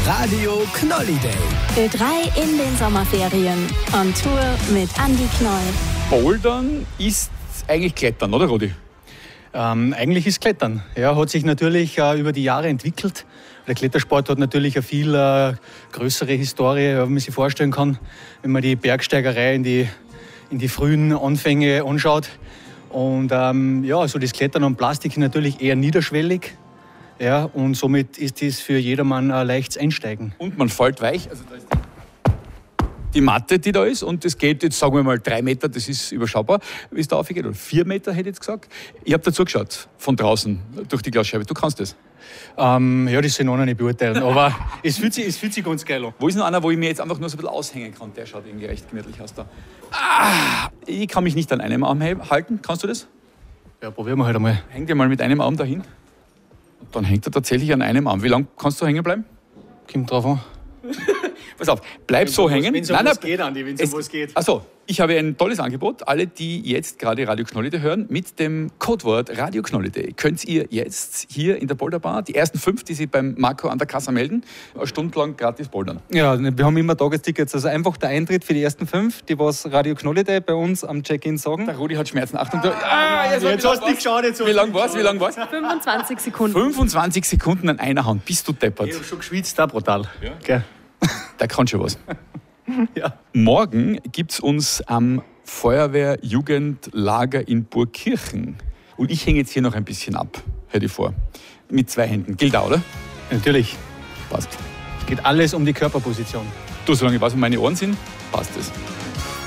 Radio Knolliday. Ö3 in den Sommerferien. On Tour mit Andi Knoll. Bouldern ist eigentlich Klettern, oder Rudi? Eigentlich ist Klettern. Ja, hat sich natürlich über die Jahre entwickelt. Der Klettersport hat natürlich eine viel größere Historie, wie man sich vorstellen kann, wenn man die Bergsteigerei in die frühen Anfänge anschaut. Und so das Klettern am Plastik ist natürlich eher niederschwellig. Ja, und somit ist es für jedermann ein leichtes Einsteigen. Und man fällt weich. Also da ist die Matte, die da ist, und das geht jetzt, sagen wir mal, 3 Meter, das ist überschaubar, wie es da aufgeht, oder 4 Meter, hätte ich jetzt gesagt. Ich habe dazu geschaut, von draußen, durch die Glasscheibe. Du kannst das? Ja, das soll ich noch nicht beurteilen, aber es fühlt sich ganz geil an. Wo ist noch einer, wo ich mir jetzt einfach nur so ein bisschen aushängen kann? Der schaut irgendwie recht gemütlich aus da. Ich kann mich nicht an einem Arm halten. Kannst du das? Ja, probieren wir halt einmal. Häng dir mal mit einem Arm dahin. Und dann hängt er tatsächlich an einem Arm. Wie lange kannst du hängen bleiben? Kommt drauf an. Pass auf, bleib so hängen. Wenn es um was geht, Andi, wenn es um was geht. Achso, ich habe ein tolles Angebot. Alle, die jetzt gerade Radio Knolliday hören, mit dem Codewort Radio Knolliday könnt ihr jetzt hier in der Boulderbar, die ersten 5, die sich beim Marco an der Kasse melden, eine Stunde lang gratis bouldern. Ja, wir haben immer Tagestickets. Also einfach der Eintritt für die ersten 5, die was Radio Knolliday bei uns am Check-in sagen. Der Rudi hat Schmerzen. Achtung, jetzt hast du dich geschaut. Wie lang war's? 25 Sekunden. 25 Sekunden an einer Hand. Bist du deppert? Ich habe schon geschwitzt, da brutal. Ja. Gell? Der kann schon was. Ja. Morgen gibt es uns am Feuerwehrjugendlager in Burgkirchen. Und ich hänge jetzt hier noch ein bisschen ab, hätte ich vor. Mit 2 Händen. Gilt auch, oder? Natürlich. Passt. Es geht alles um die Körperposition. Du, solange ich weiß, wo meine Ohren sind, passt es.